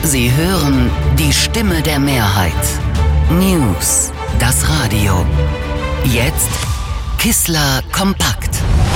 Sie hören die Stimme der Mehrheit. News, das Radio. Jetzt Kissler kompakt.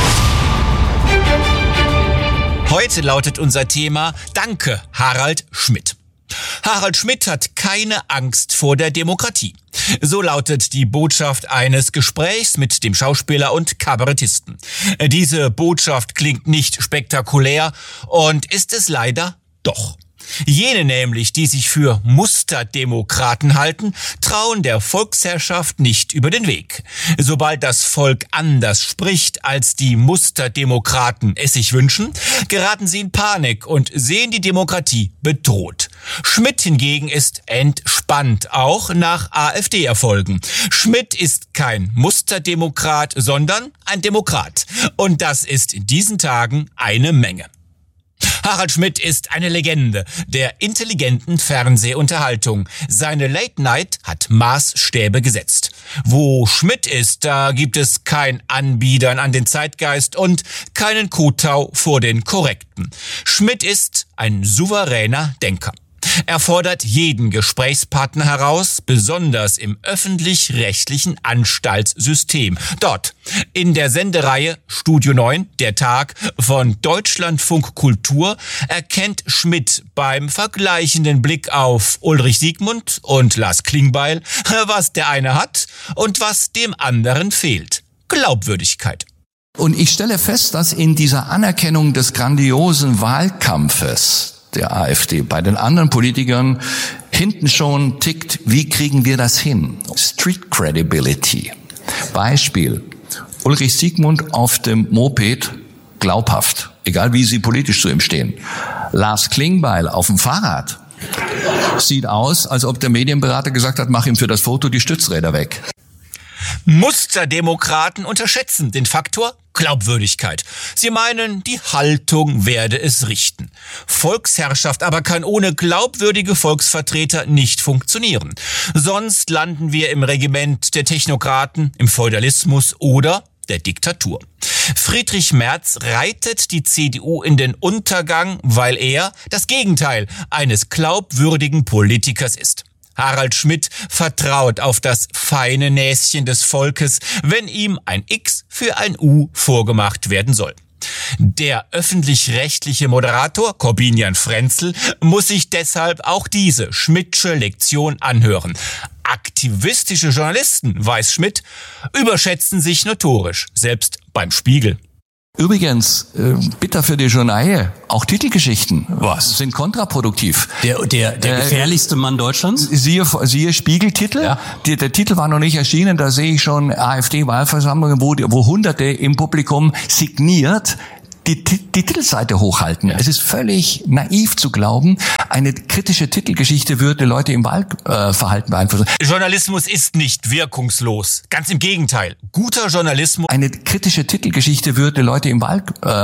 Heute lautet unser Thema Danke, Harald Schmidt. Harald Schmidt hat keine Angst vor der Demokratie. So lautet die Botschaft eines Gesprächs mit dem Schauspieler und Kabarettisten. Diese Botschaft klingt nicht spektakulär und ist es leider doch. Jene nämlich, die sich für Musterdemokraten halten, trauen der Volksherrschaft nicht über den Weg. Sobald das Volk anders spricht, als die Musterdemokraten es sich wünschen, geraten sie in Panik und sehen die Demokratie bedroht. Schmidt hingegen ist entspannt, auch nach AfD-Erfolgen. Schmidt ist kein Musterdemokrat, sondern ein Demokrat. Und das ist in diesen Tagen eine Menge. Harald Schmidt ist eine Legende der intelligenten Fernsehunterhaltung. Seine Late Night hat Maßstäbe gesetzt. Wo Schmidt ist, da gibt es kein Anbiedern an den Zeitgeist und keinen Kotau vor den Korrekten. Schmidt ist ein souveräner Denker. Er fordert jeden Gesprächspartner heraus, besonders im öffentlich-rechtlichen Anstaltssystem. Dort, in der Sendereihe Studio 9, der Tag von Deutschlandfunk Kultur, erkennt Schmidt beim vergleichenden Blick auf Ulrich Siegmund und Lars Klingbeil, was der eine hat und was dem anderen fehlt. Glaubwürdigkeit. Und ich stelle fest, dass in dieser Anerkennung des grandiosen Wahlkampfes der AfD bei den anderen Politikern hinten schon tickt, wie kriegen wir das hin? Street Credibility. Beispiel: Ulrich Siegmund auf dem Moped, glaubhaft, egal wie sie politisch zu ihm stehen. Lars Klingbeil auf dem Fahrrad sieht aus, als ob der Medienberater gesagt hat, mach ihm für das Foto die Stützräder weg. Musterdemokraten unterschätzen den Faktor Glaubwürdigkeit. Sie meinen, die Haltung werde es richten. Volksherrschaft aber kann ohne glaubwürdige Volksvertreter nicht funktionieren. Sonst landen wir im Regiment der Technokraten, im Feudalismus oder der Diktatur. Friedrich Merz reitet die CDU in den Untergang, weil er das Gegenteil eines glaubwürdigen Politikers ist. Harald Schmidt vertraut auf das feine Näschen des Volkes, wenn ihm ein X für ein U vorgemacht werden soll. Der öffentlich-rechtliche Moderator Corbinian Frenzel muss sich deshalb auch diese Schmidtsche Lektion anhören. Aktivistische Journalisten, weiß Schmidt, überschätzen sich notorisch, selbst beim Spiegel. Übrigens, bitter für die Journaille, auch Titelgeschichten sind kontraproduktiv. Der gefährlichste Mann Deutschlands? Siehe Spiegeltitel. Ja. Der Titel war noch nicht erschienen, da sehe ich schon AfD-Wahlversammlungen, wo Hunderte im Publikum signiert die Titelseite hochhalten. Ja. Es ist völlig naiv zu glauben, eine kritische Titelgeschichte würde Leute im Wahlverhalten beeinflussen. Journalismus ist nicht wirkungslos. Ganz im Gegenteil. Guter Journalismus. Eine kritische Titelgeschichte würde Leute im